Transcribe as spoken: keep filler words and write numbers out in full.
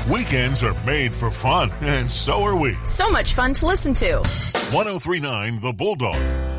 Weekends are made for fun, and so are we. So much fun to listen to. one oh three point nine The Bulldog.